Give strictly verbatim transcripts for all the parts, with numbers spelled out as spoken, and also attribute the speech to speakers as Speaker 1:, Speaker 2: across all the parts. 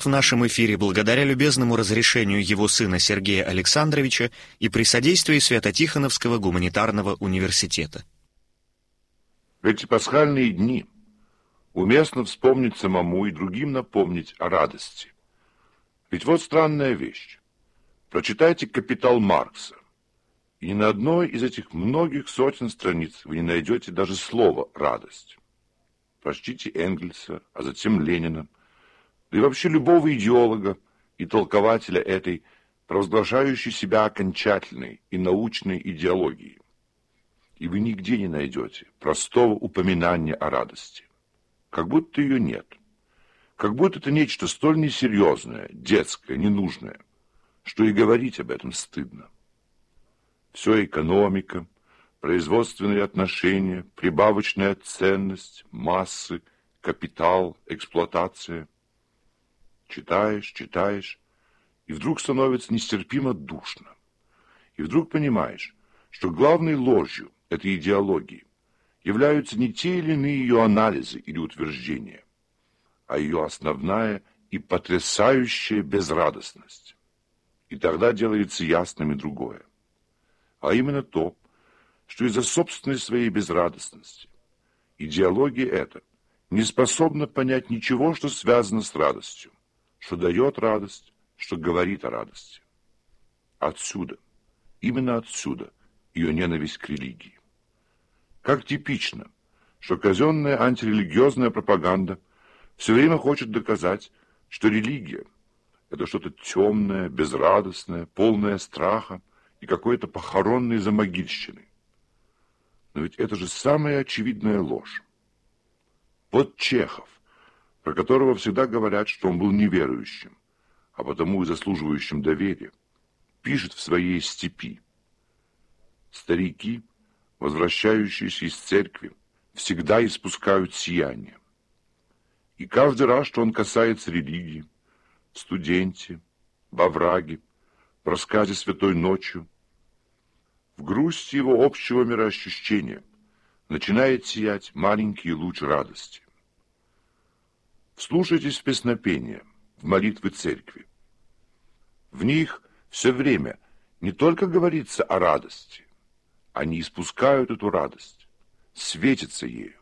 Speaker 1: в нашем эфире благодаря любезному разрешению его сына Сергея Александровича и при содействии Свято-Тихоновского гуманитарного университета.
Speaker 2: В эти пасхальные дни уместно вспомнить самому и другим напомнить о радости. Ведь вот странная вещь. Прочитайте «Капитал» Маркса, и ни на одной из этих многих сотен страниц вы не найдете даже слова «радость». Прочтите Энгельса, а затем Ленина, да и вообще любого идеолога и толкователя этой, провозглашающей себя окончательной и научной идеологией. И вы нигде не найдете простого упоминания о радости. Как будто ее нет. Как будто это нечто столь несерьезное, детское, ненужное, что и говорить об этом стыдно. Все экономика, производственные отношения, прибавочная ценность, массы, капитал, эксплуатация. Читаешь, читаешь, и вдруг становится нестерпимо душно. И вдруг понимаешь, что главной ложью этой идеологии являются не те или иные ее анализы или утверждения, а ее основная и потрясающая безрадостность. И тогда делается ясным и другое. А именно то, что из-за собственной своей безрадостности идеология эта не способна понять ничего, что связано с радостью, что дает радость, что говорит о радости. Отсюда, именно отсюда, ее ненависть к религии. Как типично, что казенная антирелигиозная пропаганда все время хочет доказать, что религия – это что-то темное, безрадостное, полное страха и какой-то похоронной замогильщины. Но ведь это же самая очевидная ложь. Вот Чехов, про которого всегда говорят, что он был неверующим, а потому и заслуживающим доверия, пишет в своей «Степи». Старики, возвращающиеся из церкви, всегда испускают сияние. И каждый раз, что он касается религии, в студенте, во враге, в рассказе «Святой ночью», в грусти его общего мироощущения начинает сиять маленький луч радости. Вслушайтесь в песнопения, в молитвы церкви. В них все время не только говорится о радости, они испускают эту радость, светятся ею.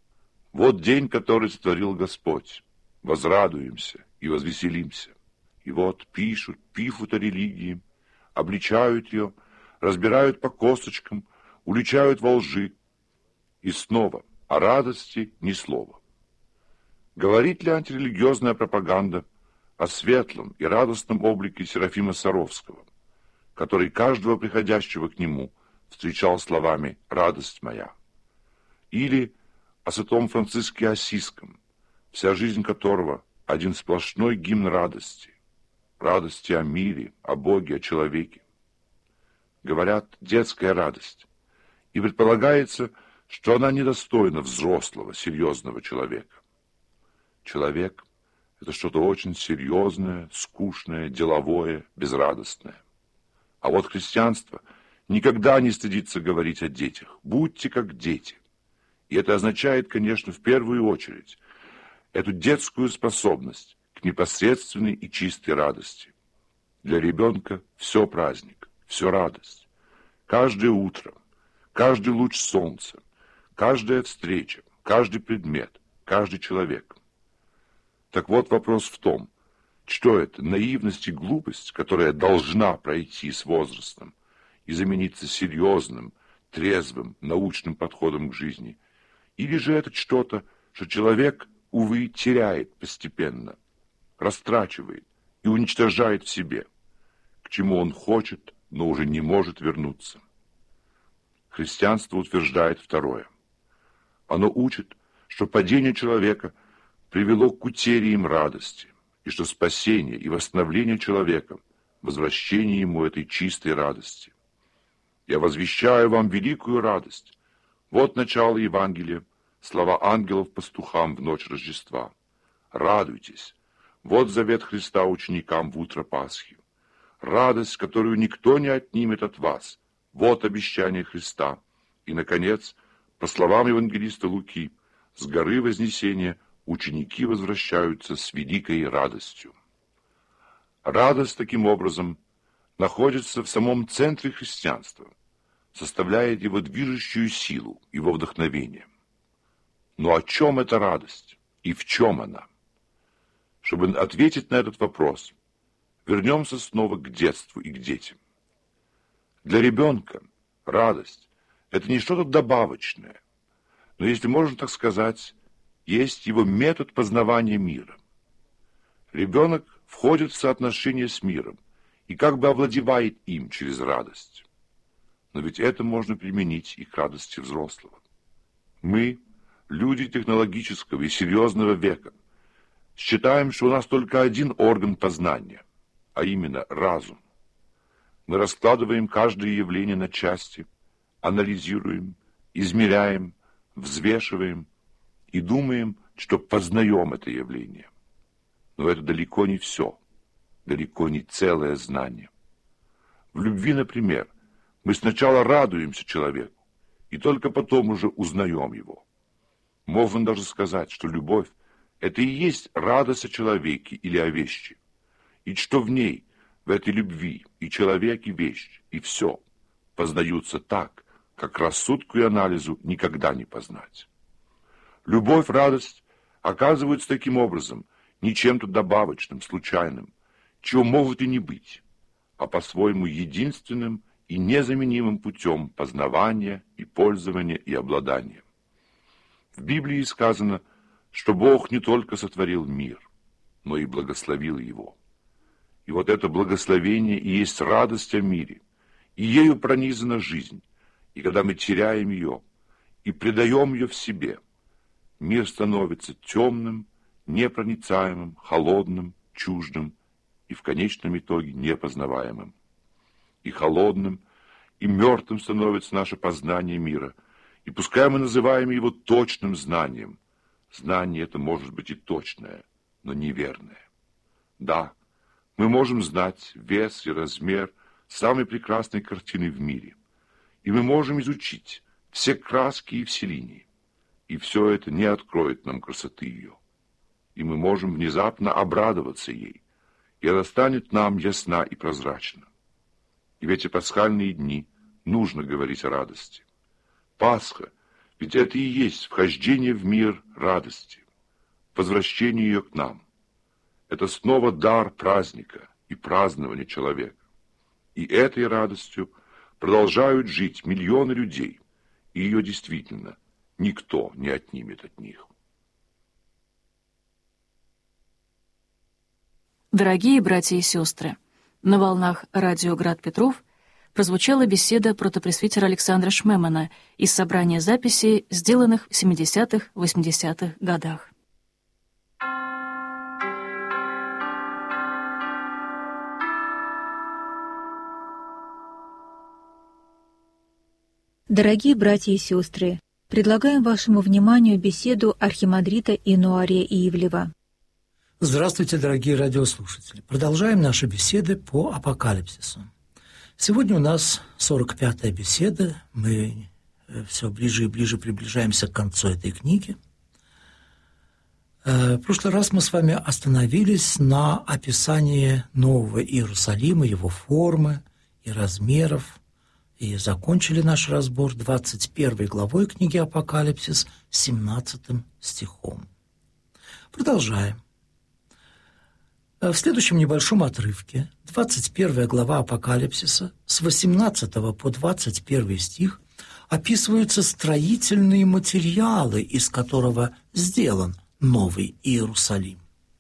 Speaker 2: Вот день, который сотворил Господь, возрадуемся и возвеселимся. И вот пишут, пишут о религии, обличают ее, разбирают по косточкам, уличают во лжи. И снова о радости ни слова. Говорит ли антирелигиозная пропаганда о светлом и радостном облике Серафима Саровского, который каждого приходящего к нему встречал словами «радость моя», или о святом Франциске Ассизском, вся жизнь которого один сплошной гимн радости, радости о мире, о Боге, о человеке. Говорят, детская радость, и предполагается, что она недостойна взрослого, серьезного человека. Человек – это что-то очень серьезное, скучное, деловое, безрадостное. А вот христианство никогда не стыдится говорить о детях. Будьте как дети. И это означает, конечно, в первую очередь, эту детскую способность к непосредственной и чистой радости. Для ребенка все праздник, все радость. Каждое утро, каждый луч солнца, каждая встреча, каждый предмет, каждый человек. Так вот вопрос в том, что это наивность и глупость, которая должна пройти с возрастом и замениться серьезным, трезвым, научным подходом к жизни, или же это что-то, что человек, увы, теряет постепенно, растрачивает и уничтожает в себе, к чему он хочет, но уже не может вернуться. Христианство утверждает второе. Оно учит, что падение человека привело к утере им радости, и что спасение и восстановление человека – возвращение ему этой чистой радости. Я возвещаю вам великую радость. Вот начало Евангелия, слова ангелов пастухам в ночь Рождества. Радуйтесь. Вот завет Христа ученикам в утро Пасхи. Радость, которую никто не отнимет от вас. Вот обещание Христа. И, наконец, по словам евангелиста Луки, с горы Вознесения ученики возвращаются с великой радостью. Радость, таким образом, находится в самом центре христианства, составляет его движущую силу, его вдохновение. Но о чем эта радость и в чем она? Чтобы ответить на этот вопрос, вернемся снова к детству и к детям. Для ребенка радость – это не что-то добавочное, но, если можно так сказать, есть его метод познавания мира. Ребенок входит в соотношение с миром и как бы овладевает им через радость. Но ведь это можно применить и к радости взрослого. Мы, люди технологического и серьезного века, считаем, что у нас только один орган познания, а именно разум. Мы раскладываем каждое явление на части, анализируем, измеряем, взвешиваем и думаем, что познаем это явление. Но это далеко не все, далеко не целое знание. В любви, например, мы сначала радуемся человеку, и только потом уже узнаем его. Можно даже сказать, что любовь – это и есть радость о человеке или о вещи, и что в ней, в этой любви, и человек, и вещь, и все познаются так, как рассудку и анализу никогда не познать. Любовь, радость оказываются таким образом не чем-то добавочным, случайным, чего может и не быть, а по-своему единственным и незаменимым путем познавания и пользования и обладания. В Библии сказано, что Бог не только сотворил мир, но и благословил его. И вот это благословение и есть радость о мире, и ею пронизана жизнь, и когда мы теряем ее и предаем ее в себе, мир становится темным, непроницаемым, холодным, чуждым и в конечном итоге непознаваемым. И холодным, и мертвым становится наше познание мира, и пускай мы называем его точным знанием, знание это может быть и точное, но неверное. Да, мы можем знать вес и размер самой прекрасной картины в мире, и мы можем изучить все краски и все линии, и все это не откроет нам красоты ее. И мы можем внезапно обрадоваться ей, и она станет нам ясна и прозрачна. И в эти пасхальные дни нужно говорить о радости. Пасха, ведь это и есть вхождение в мир радости, возвращение ее к нам. Это снова дар праздника и празднования человека. И этой радостью продолжают жить миллионы людей, и ее действительно никто не отнимет от них.
Speaker 3: Дорогие братья и сестры, на волнах радио «Град Петров» прозвучала беседа протопресвитера Александра Шмемана из собрания записей, сделанных в семидесятых-восьмидесятых годах.
Speaker 4: Дорогие братья и сестры, предлагаем вашему вниманию беседу архимандрита Инуария Ивлева.
Speaker 5: Здравствуйте, дорогие радиослушатели. Продолжаем наши беседы по апокалипсису. Сегодня у нас сорок пятая беседа. Мы все ближе и ближе приближаемся к концу этой книги. В прошлый раз мы с вами остановились на описании Нового Иерусалима, его формы и размеров, и закончили наш разбор двадцать первой главой книги «Апокалипсис», семнадцатым стихом. Продолжаем. В следующем небольшом отрывке, двадцать первая глава Апокалипсиса, с восемнадцатого по двадцать первый стих, описываются строительные материалы, из которого сделан Новый Иерусалим.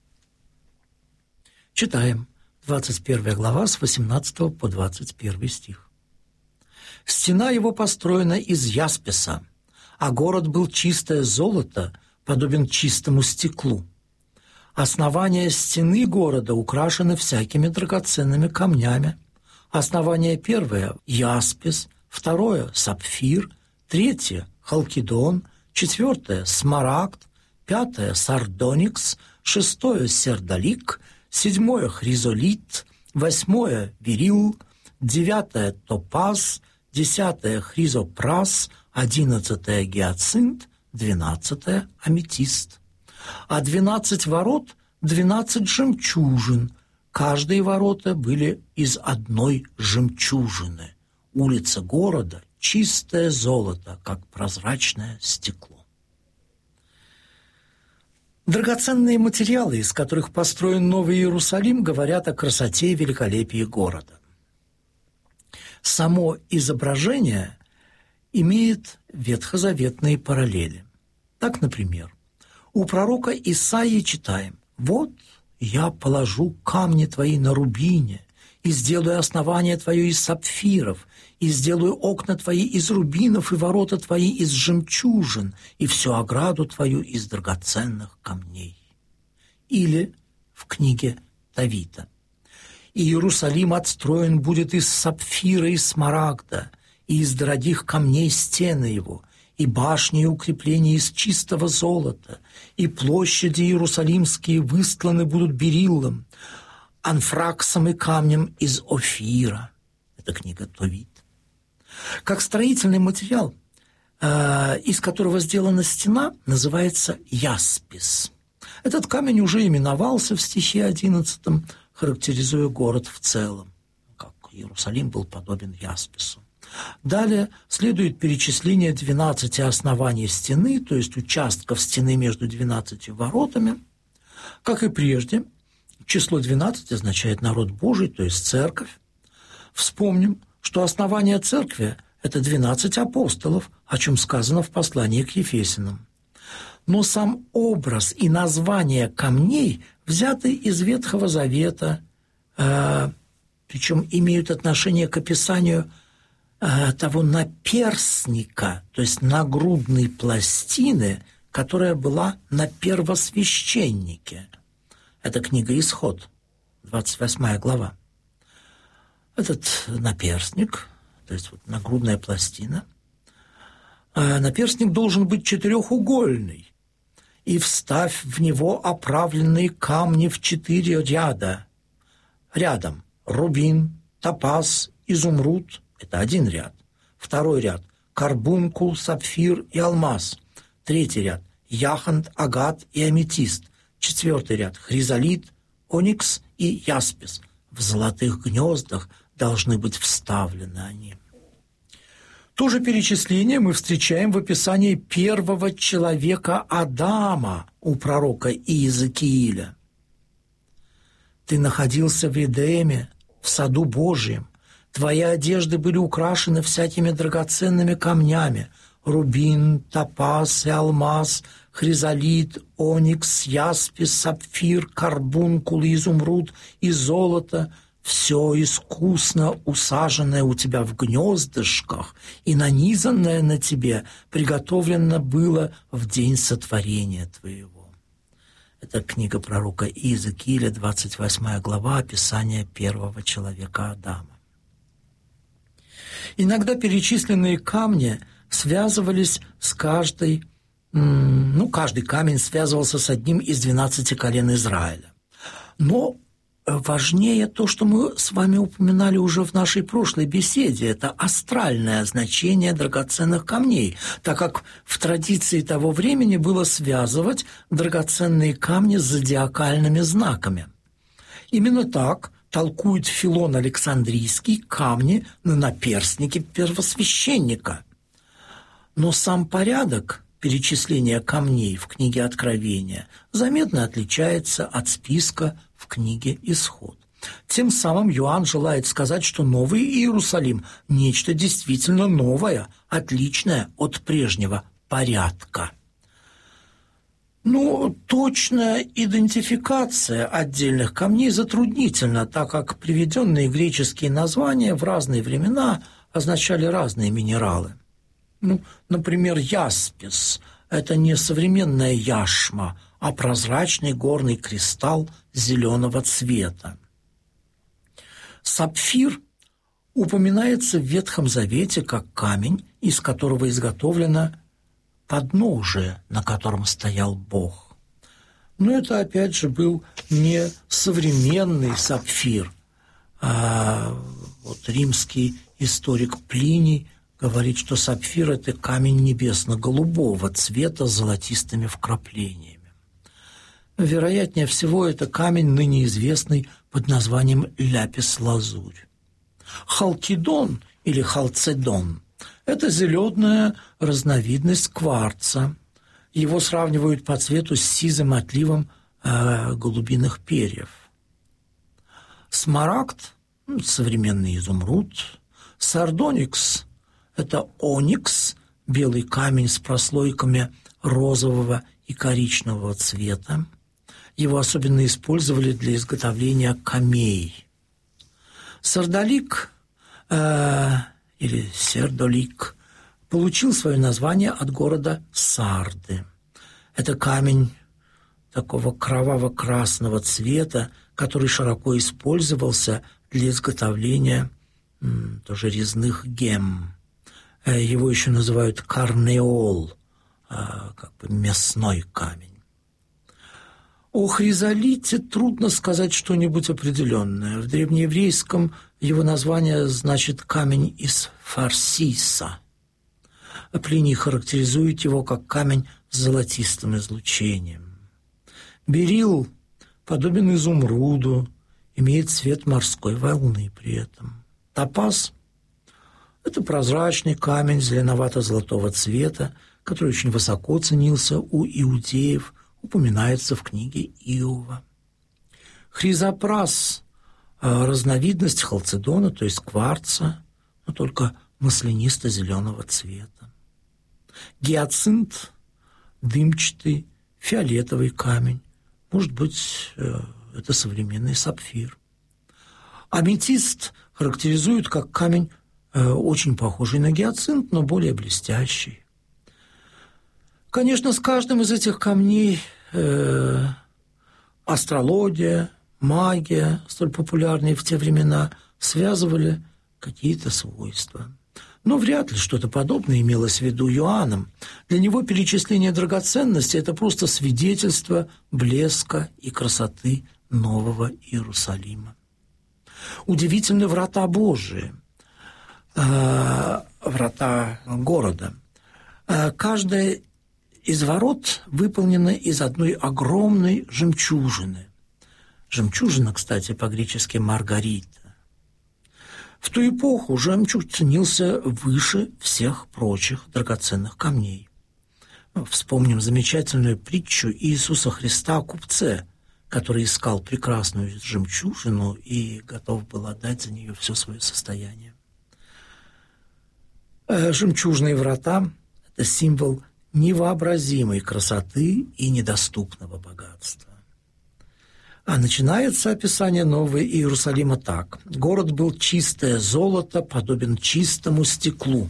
Speaker 5: Читаем двадцать первая глава с восемнадцатого по двадцать первый стих. «Стена его построена из ясписа, а город был чистое золото, подобен чистому стеклу. Основания стены города украшены всякими драгоценными камнями. Основание первое – яспис, второе – сапфир, третье – халкидон, четвертое – смарагд, пятое – сардоникс, шестое – сердолик, седьмое – хризолит, восьмое – берил, девятое – топаз, десятое – хризопрас, одиннадцатое – гиацинт, двенадцатое – аметист. А двенадцать ворот – двенадцать жемчужин, Каждые ворота были из одной жемчужины. Улица города – чистое золото, как прозрачное стекло. Драгоценные материалы, из которых построен Новый Иерусалим, говорят о красоте и великолепии города. Само изображение имеет ветхозаветные параллели. Так, например, у пророка Исаии читаем: «Вот я положу камни твои на рубине, и сделаю основание твое из сапфиров, и сделаю окна твои из рубинов, и ворота твои из жемчужин, и всю ограду твою из драгоценных камней». Или в книге Давида: «И Иерусалим отстроен будет из сапфира и смарагда, и из дорогих камней стены его, и башни и укрепления из чистого золота, и площади иерусалимские выстланы будут бериллом, анфраксом и камнем из Офира». Это книга Товит. Как строительный материал, э, из которого сделана стена, называется яспис. Этот камень уже именовался в стихе одиннадцатом, характеризуя город в целом, как Иерусалим был подобен яспису. Далее следует перечисление двенадцати оснований стены, то есть участков стены между двенадцатью воротами. Как и прежде, число двенадцать означает народ Божий, то есть церковь. Вспомним, что основание церкви – это двенадцать апостолов, о чем сказано в послании к Ефесянам. Но сам образ и название камней взяты из Ветхого Завета, э, причем имеют отношение к описанию э, того наперстника, то есть нагрудной пластины, которая была на первосвященнике. Это книга «Исход», двадцать восьмая глава. Этот наперстник, то есть вот нагрудная пластина, наперстник должен быть четырехугольный, и вставь в него оправленные камни в четыре ряда. Рядом рубин, топаз, изумруд – это один ряд. Второй ряд – карбункул, сапфир и алмаз. Третий ряд – яхонт, агат и аметист. Четвертый ряд – хризолит, оникс и яспис. В золотых гнездах должны быть вставлены они. То же перечисление мы встречаем в описании первого человека Адама у пророка Иезекииля. «Ты находился в Эдеме, в саду Божьем. Твои одежды были украшены всякими драгоценными камнями: рубин, топаз и алмаз, хризолит, оникс, яспис, сапфир, карбункул и изумруд, и золото. Все искусно усаженное у тебя в гнездышках и нанизанное на тебе приготовлено было в день сотворения твоего». Это книга пророка Иезекииля, двадцать восьмая глава, описание первого человека Адама. Иногда перечисленные камни связывались с каждой, ну, каждый камень связывался с одним из двенадцати колен Израиля. Но важнее то, что мы с вами упоминали уже в нашей прошлой беседе, это астральное значение драгоценных камней, так как в традиции того времени было связывать драгоценные камни с зодиакальными знаками. Именно так толкует Филон Александрийский камни на наперстнике первосвященника. Но сам порядок перечисления камней в книге Откровения заметно отличается от списка в книге «Исход». Тем самым Иоанн желает сказать, что Новый Иерусалим – нечто действительно новое, отличное от прежнего порядка. Ну, точная идентификация отдельных камней затруднительна, так как приведенные греческие названия в разные времена означали разные минералы. Ну, например, яспис – это не современная яшма, а прозрачный горный кристалл зеленого цвета. Сапфир упоминается в Ветхом Завете как камень, из которого изготовлено подножие, на котором стоял Бог. Но это, опять же, был не современный сапфир. А вот римский историк Плиний говорит, что сапфир – это камень небесно-голубого цвета с золотистыми вкраплениями. Вероятнее всего, это камень, ныне известный под названием ляпис-лазурь. Халкидон или халцедон – это зеленая разновидность кварца. Его сравнивают по цвету с сизым отливом э, голубиных перьев. Смарагд – современный изумруд. Сардоникс – это оникс, белый камень с прослойками розового и коричневого цвета. Его особенно использовали для изготовления камей. Сардолик э, или сердолик получил свое название от города Сарды. Это камень такого кроваво-красного цвета, который широко использовался для изготовления м, тоже резных гем. Э, его еще называют карнеол, э, как бы мясной камень. О хризолите трудно сказать что-нибудь определенное. В древнееврейском его название значит «камень из фарсиса». Плиний характеризует его как камень с золотистым излучением. Берил подобен изумруду, имеет цвет морской волны при этом. Топаз – это прозрачный камень зеленовато-золотого цвета, который очень высоко ценился у иудеев, упоминается в книге Иова. Хризопрас – разновидность халцедона, то есть кварца, но только маслянисто-зеленого цвета. Гиацинт – дымчатый, фиолетовый камень. Может быть, это современный сапфир. Аметист характеризует как камень, очень похожий на гиацинт, но более блестящий. Конечно, с каждым из этих камней э, астрология, магия, столь популярные в те времена, связывали какие-то свойства. Но вряд ли что-то подобное имелось в виду Иоанном. Для него перечисление драгоценностей – это просто свидетельство блеска и красоты Нового Иерусалима. Удивительны врата Божии, э, врата города. Э, каждая из ворот выполнена из одной огромной жемчужины. Жемчужина, кстати, по-гречески «маргарита». В ту эпоху жемчуг ценился выше всех прочих драгоценных камней. Вспомним замечательную притчу Иисуса Христа о купце, который искал прекрасную жемчужину и готов был отдать за нее все свое состояние. Жемчужные врата – это символ невообразимой красоты и недоступного богатства. А начинается описание Нового Иерусалима так. «Город был чистое золото, подобен чистому стеклу».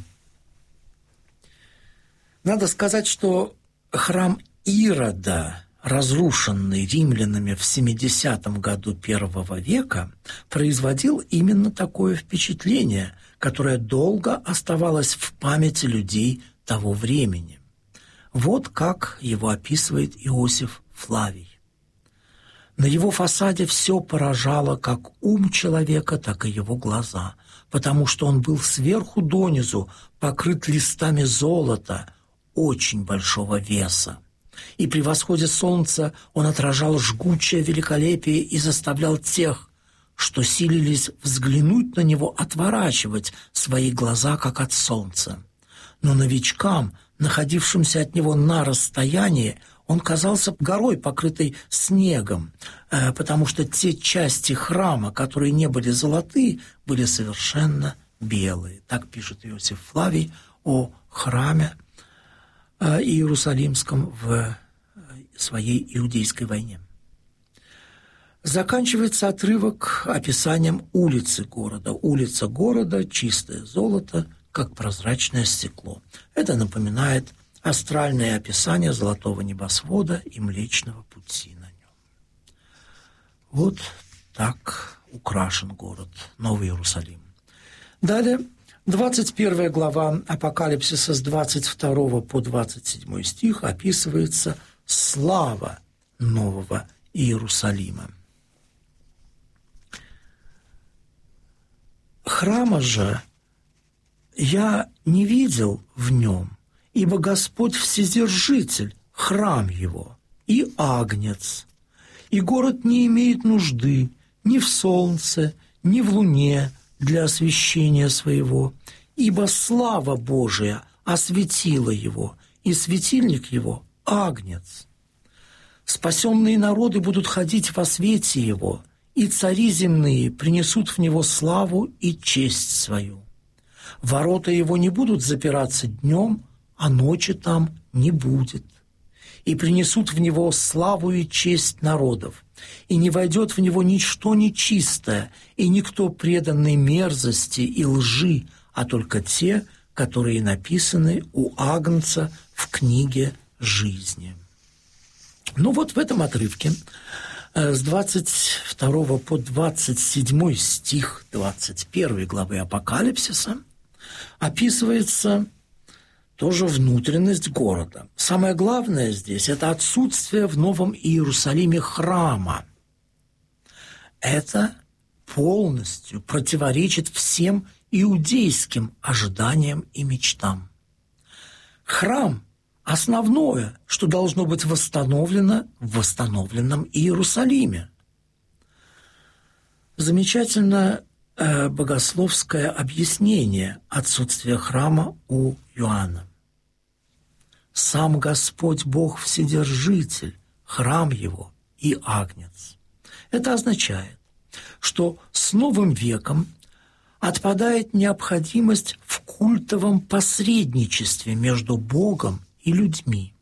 Speaker 5: Надо сказать, что храм Ирода, разрушенный римлянами в семидесятом году первого века, производил именно такое впечатление, которое долго оставалось в памяти людей того времени. Вот как его описывает Иосиф Флавий. На его фасаде все поражало как ум человека, так и его глаза, потому что он был сверху донизу покрыт листами золота очень большого веса. И при восходе солнца он отражал жгучее великолепие и заставлял тех, что силились взглянуть на него, отворачивать свои глаза, как от солнца. Но новичкам, находившимся от него на расстоянии, он казался горой, покрытой снегом, потому что те части храма, которые не были золотые, были совершенно белые. Так пишет Иосиф Флавий о храме Иерусалимском в своей Иудейской войне. Заканчивается отрывок описанием улицы города. Улица города, чистое золото, как прозрачное стекло. Это напоминает астральное описание золотого небосвода и Млечного Пути на нем. Вот так украшен город Новый Иерусалим. Далее, двадцать первая глава Апокалипсиса с двадцать второго по двадцать седьмой стих описывается слава Нового Иерусалима. Храма же я не видел в нем, ибо Господь Вседержитель, храм его, и Агнец, и город не имеет нужды ни в солнце, ни в луне для освещения своего, ибо слава Божия осветила его, и светильник его – агнец. Спасенные народы будут ходить во свете его, и цари земные принесут в него славу и честь свою. Ворота его не будут запираться днем, а ночи там не будет. И принесут в него славу и честь народов, и не войдет в него ничто нечистое, и никто преданный мерзости и лжи, а только те, которые написаны у Агнца в книге жизни». Ну вот в этом отрывке с двадцать второго по двадцать седьмой стих двадцать первой главы Апокалипсиса описывается тоже внутренность города. Самое главное здесь – это отсутствие в Новом Иерусалиме храма. Это полностью противоречит всем иудейским ожиданиям и мечтам. Храм – основное, что должно быть восстановлено в восстановленном Иерусалиме. Замечательно э, богословское объяснение отсутствия храма у Иоанна. «Сам Господь Бог Вседержитель, храм Его и Агнец». Это означает, что с новым веком отпадает необходимость в культовом посредничестве между Богом и людьми.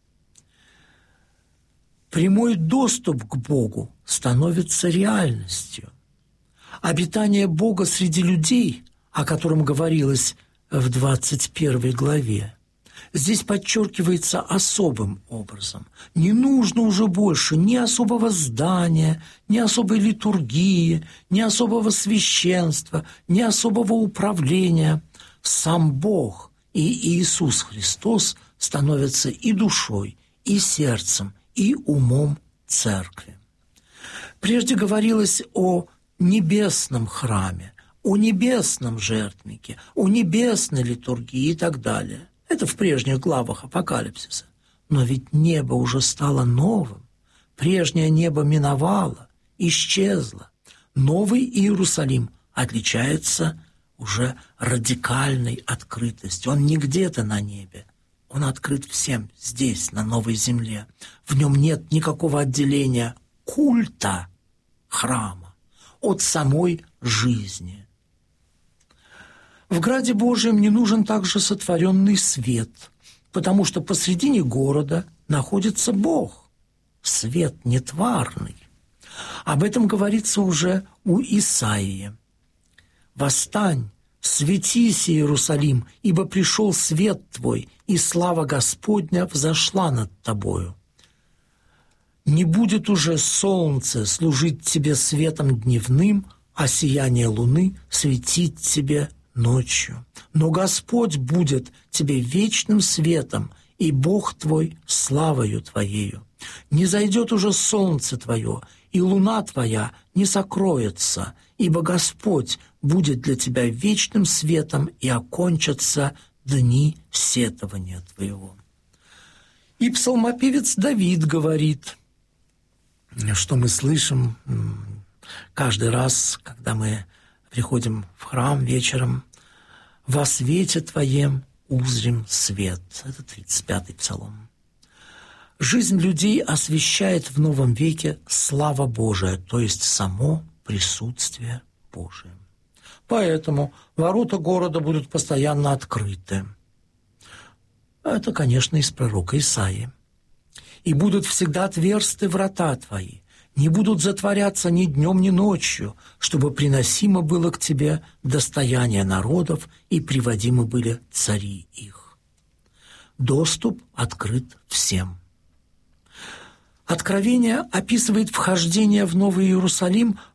Speaker 5: Прямой доступ к Богу становится реальностью. Обитание Бога среди людей, о котором говорилось в двадцать первой главе, здесь подчеркивается особым образом. Не нужно уже больше ни особого здания, ни особой литургии, ни особого священства, ни особого управления. Сам Бог и Иисус Христос становятся и душой, и сердцем, и умом церкви. Прежде говорилось о небесном храме, о небесном жертвеннике, о небесной литургии и так далее. Это в прежних главах Апокалипсиса. Но ведь небо уже стало новым. Прежнее небо миновало, исчезло. Новый Иерусалим отличается уже радикальной открытостью. Он не где-то на небе. Он открыт всем здесь, на новой земле. В нем нет никакого отделения культа храма от самой жизни. В Граде Божием не нужен также сотворенный свет, потому что посредине города находится Бог, свет нетварный. Об этом говорится уже у Исаии. «Восстань, светись, Иерусалим, ибо пришел свет твой, и слава Господня взошла над тобою. Не будет уже солнце служить тебе светом дневным, а сияние луны светить тебе ночью. Но Господь будет тебе вечным светом, и Бог твой славою твоею. Не зайдет уже солнце твое, и луна твоя не сокроется, ибо Господь будет для тебя вечным светом, и окончатся дни сетования твоего». И псалмопевец Давид говорит, что мы слышим каждый раз, когда мы приходим в храм вечером: «Во свете Твоем узрим свет». Это тридцать пятый псалом. Жизнь людей освещает в новом веке слава Божия, то есть само присутствие Божие. Поэтому ворота города будут постоянно открыты. Это, конечно, из пророка Исаии. «И будут всегда отверсты врата твои, не будут затворяться ни днем, ни ночью, чтобы приносимо было к тебе достояние народов и приводимы были цари их». Доступ открыт всем. Откровение описывает вхождение в Новый Иерусалим